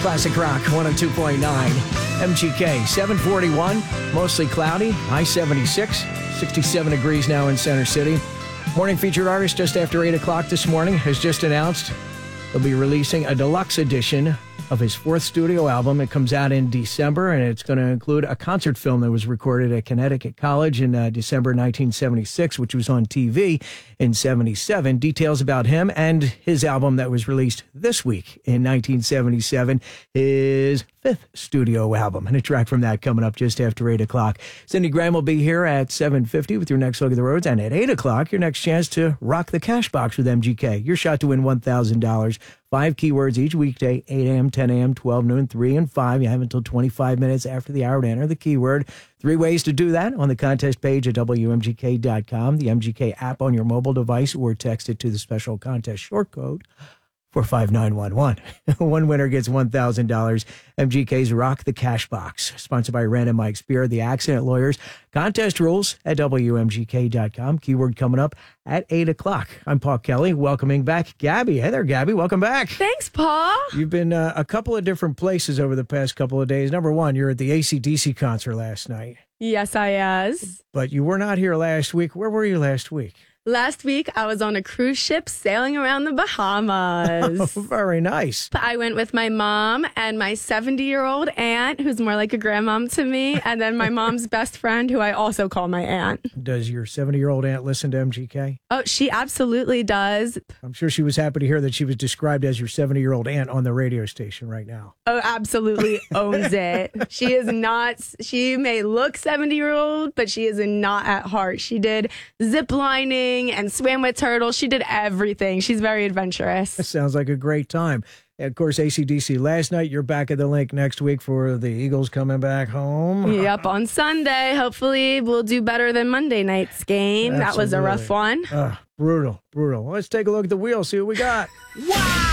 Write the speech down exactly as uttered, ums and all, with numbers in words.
Classic Rock one oh two point nine. M G K seven forty-one, mostly cloudy, high seventy-six, sixty-seven degrees now in Center City. Morning featured artist just after eight o'clock this morning has just announced he'll be releasing a deluxe edition of his fourth studio album. It comes out in December, and it's going to include a concert film that was recorded at Connecticut College in uh, December nineteen seventy-six, which was on T V in seventy-seven. Details about him and his album that was released this week in nineteen seventy-seven, his fifth studio album, and a track from that coming up just after eight o'clock. Cindy Graham will be here at seven fifty with your next look at the roads, and at eight o'clock, your next chance to rock the cash box with M G K. Your shot to win one thousand dollars. Five keywords each weekday, eight a.m., ten a.m., twelve noon, three, and five. You have until twenty-five minutes after the hour to enter the keyword. Three ways to do that on the contest page at W M G K dot com, the M G K app on your mobile device, or text it to the special contest short code four five nine one one. One winner gets one thousand dollars. M G K's Rock the Cash Box, sponsored by Random Mike Spear, the Accident Lawyers. Contest rules at W M G K dot com. Keyword coming up at eight o'clock. I'm Paul Kelly, welcoming back Gabby. Hey there, Gabby. Welcome back. Thanks, Paul. You've been uh, a couple of different places over the past couple of days. Number one, you're at the A C D C concert last night. Yes, I was. But you were not here last week. Where were you last week? Last week, I was on a cruise ship sailing around the Bahamas. Very nice. I went with my mom and my seventy-year-old aunt, who's more like a grandmom to me, and then my mom's best friend, who I also call my aunt. Does your seventy-year-old aunt listen to M G K? Oh, she absolutely does. I'm sure she was happy to hear that she was described as your seventy-year-old aunt on the radio station right now. Oh, absolutely owns it. She is not, she may look seventy-year-old, but she is not at heart. She did zip lining and swam with turtles. She did everything. She's very adventurous. That sounds like a great time. And of course, A C D C last night. You're back at the link next week for the Eagles coming back home. Yep, on Sunday. Hopefully, we'll do better than Monday night's game. Absolutely. That was a rough one. Uh, brutal, brutal. Let's take a look at the wheel, see what we got. Wow!